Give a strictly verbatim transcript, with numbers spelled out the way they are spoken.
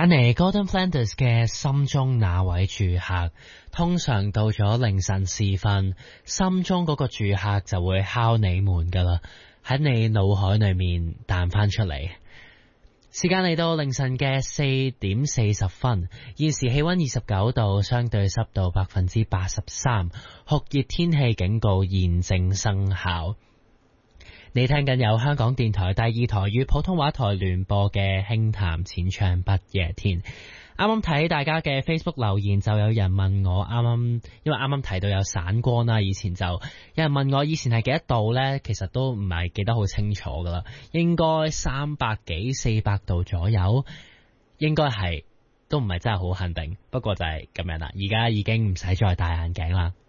揀嚟 Gordon Flanders 嘅心中那位住客，通常到咗凌晨時分，心中嗰個住客就會敲你門噶啦，喺你腦海裏面彈翻出嚟。時間嚟到凌晨嘅四點四十分，現時氣溫二十九度，相對濕度百分之八十三，酷熱天氣警告現正生效。你聽緊有香港電台第二台與普通話台聯播嘅輕談淺唱不夜天。啱啱睇大家嘅 Facebook 留言，就有人問我啱啱，因為啱啱提到有散光啦，以前就有人問我以前係幾多度呢？其實都唔係記得好清楚噶啦，應該三百幾四百度左右，應該係都唔係真係好肯定，不過就係咁樣啦。而家已經唔使再戴眼鏡啦。